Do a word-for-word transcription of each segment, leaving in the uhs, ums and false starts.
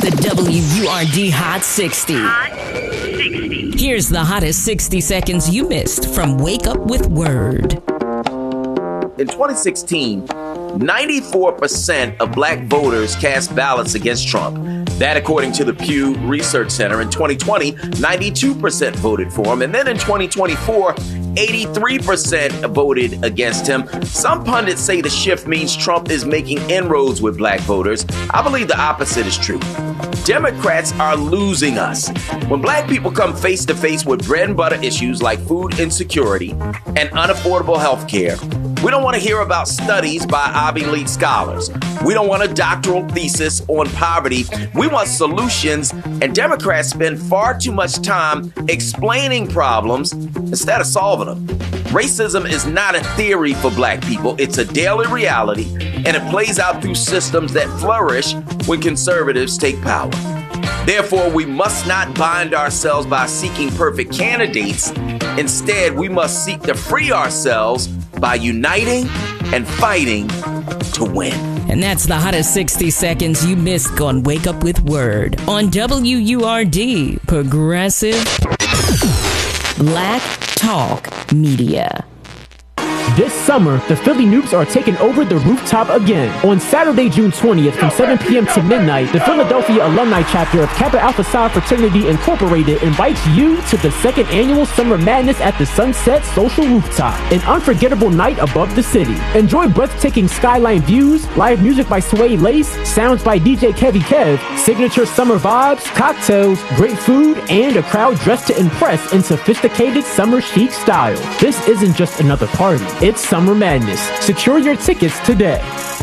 The W U R D Hot sixty. Hot sixty. Here's the hottest sixty seconds you missed from Wake Up with Word. In twenty sixteen, ninety-four percent of black voters cast ballots against Trump. That, according to the Pew Research Center. In twenty twenty, ninety-two percent voted for him. And then in twenty twenty-four, eighty-three percent voted against him. Some pundits say the shift means Trump is making inroads with black voters. I believe the opposite is true. Democrats are losing us. When black people come face to face with bread and butter issues like food insecurity and unaffordable health care, we don't want to hear about studies by Ivy League scholars. We don't want a doctoral thesis on poverty. We want solutions, and Democrats spend far too much time explaining problems instead of solving them. Racism is not a theory for black people. It's a daily reality, and it plays out through systems that flourish when conservatives take power. Therefore, we must not bind ourselves by seeking perfect candidates. Instead, we must seek to free ourselves by uniting and fighting to win. And that's the hottest sixty seconds you missed on Wake Up with Word on W U R D, Progressive Black Talk Media. This summer, the Philly Noobs are taking over the rooftop again. On Saturday, June twentieth, from seven p.m. to midnight, the Philadelphia Alumni Chapter of Kappa Alpha Psi Fraternity Incorporated invites you to the second annual Summer Madness at the Sunset Social Rooftop, an unforgettable night above the city. Enjoy breathtaking skyline views, live music by Sway Lace, sounds by D J Kevy Kev, signature summer vibes, cocktails, great food, and a crowd dressed to impress in sophisticated summer chic style. This isn't just another party. It's Summer Madness. Secure your tickets today.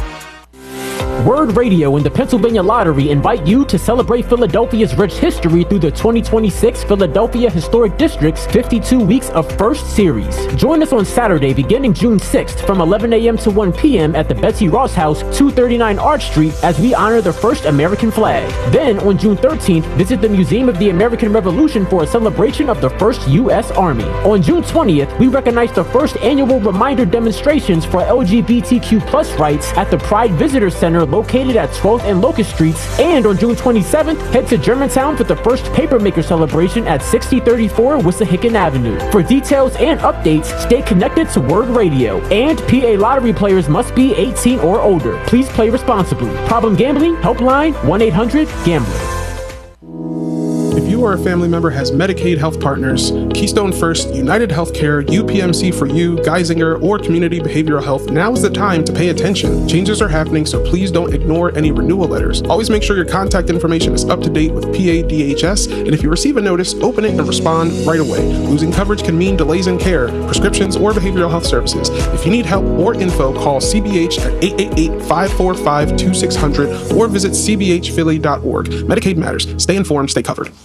Word Radio and the Pennsylvania Lottery invite you to celebrate Philadelphia's rich history through the twenty twenty-six Philadelphia Historic District's fifty-two Weeks of First Series. Join us on Saturday, beginning June sixth from eleven a.m. to one p.m. at the Betsy Ross House, two thirty-nine Arch Street, as we honor the first American flag. Then, on June thirteenth, visit the Museum of the American Revolution for a celebration of the first U S Army. On June twentieth, we recognize the first annual reminder demonstrations for L G B T Q plus rights at the Pride Visitor Center located at twelfth and Locust Streets. And on June twenty-seventh, head to Germantown for the first Papermaker celebration at sixty thirty-four Wissahickon Avenue. For details and updates, stay connected to Word Radio. And P A Lottery players must be eighteen or older. Please play responsibly. Problem gambling? Helpline one eight hundred gambler. If you or a family member has Medicaid Health Partners, Keystone First, United Healthcare, U P M C for You, Geisinger, or Community Behavioral Health, now is the time to pay attention. Changes are happening, so please don't ignore any renewal letters. Always make sure your contact information is up to date with P A D H S, and if you receive a notice, open it and respond right away. Losing coverage can mean delays in care, prescriptions, or behavioral health services. If you need help or info, call C B H at eight eight eight, five four five, two six zero zero or visit c b h philly dot org. Medicaid matters. Stay informed, stay covered.